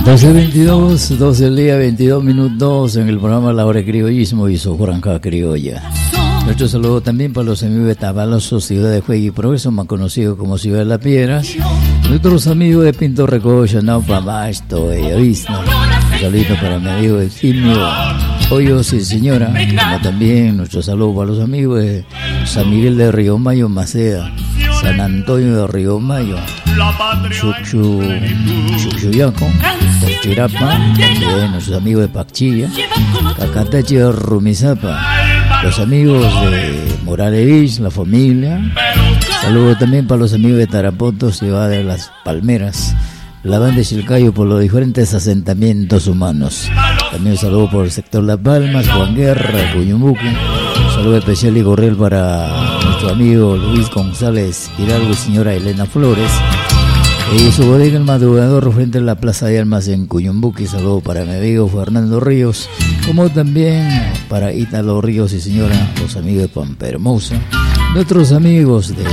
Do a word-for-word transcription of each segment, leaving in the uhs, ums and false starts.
doce veintidós, doce del día, veintidós minutos en el programa La Hora de Criollismo y su franja criolla. Nuestro saludo también para los amigos de Tabaloso, Ciudad de Juegui y Progreso, más conocido como Ciudad de las Piedras. Nuestros amigos de Pinto Recocha, Naupa Basto, Bellavista. Un saludo para mi amigo Eximio Hoyos y Señora. Como también nuestro saludo para los amigos de San Miguel de Río Mayo, Macea, San Antonio de Río Mayo, Chuchu, Chuchuyaco, Chirapa, también nuestros amigos de Pachilla, Cacatachi de Rumizapa, los amigos de Morales, la familia. Saludos también para los amigos de Tarapoto, Ciudad de las Palmeras, la banda de Chilcayo, por los diferentes asentamientos humanos. También un saludo por el sector Las Palmas, Juan Guerra, Cuyumbuco. Un saludo especial y cordial para nuestro amigo Luis González Hidalgo y señora Elena Flores. Y su bodega El Madrugador frente a la Plaza de Armas en Cuyumbuco. Saludo para mi amigo Fernando Ríos, como también para Ítalo Ríos y señora, los amigos de Pampa Hermosa. Nuestros amigos de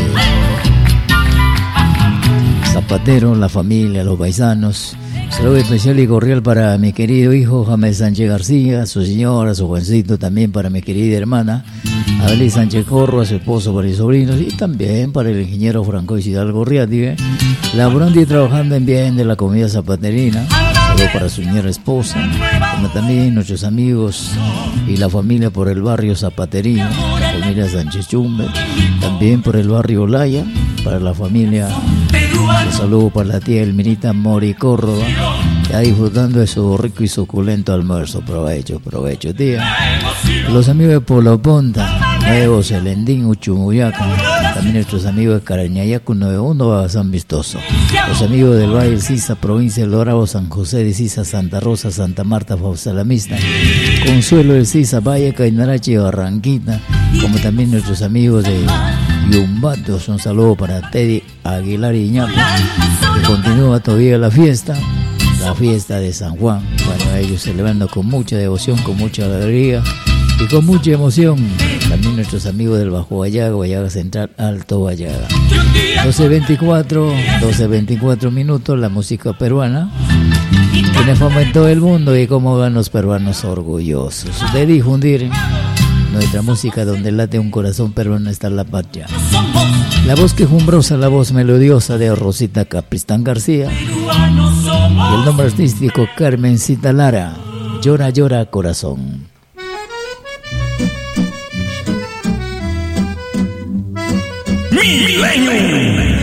Zapatero, la familia, los paisanos. Saludo especial y cordial para mi querido hijo James Sánchez García, su señora, su jovencito, también para mi querida hermana Abelí Sánchez Corro, a su esposo, para mis sobrinos, y también para el ingeniero Franco Hidalgo Riatige, laborando y trabajando en bien de la comunidad zapaterina. Saludo para su señora esposa, como también nuestros amigos y la familia por el barrio zapaterino, la familia Sánchez Chumbe, también por el barrio Olaya, para la familia. Un saludo para la tía Elmirita Mori Córdoba, ya disfrutando de su rico y suculento almuerzo. Provecho, provecho, tía. Los amigos de Polo Ponta, Nuevo Celendín, Uchumuyaca, también nuestros amigos de Carañayacu, noventa y uno, San Vistoso. Los amigos del Valle del Sisa, provincia del Dorado, San José de Sisa, Santa Rosa, Santa Marta, Fausalamista, Consuelo del Sisa, Valle, Cainarachi y Barranquita, como también nuestros amigos de Yumbatos. Un saludo para Teddy Aguilar y Ñapo, que continúa todavía la fiesta, la fiesta de San Juan. Bueno, ellos celebrando con mucha devoción, con mucha alegría y con mucha emoción. También nuestros amigos del Bajo Vallaga, Vallaga Central, Alto Vallaga. doce veinticuatro, doce veinticuatro minutos, la música peruana tiene fama en todo el mundo, y cómo van los peruanos orgullosos de difundir nuestra música. Donde late un corazón peruano está la patria. La voz quejumbrosa, la voz melodiosa de Rosita Capristán García, y el nombre artístico Carmencita Lara. Llora, llora corazón. Milenio.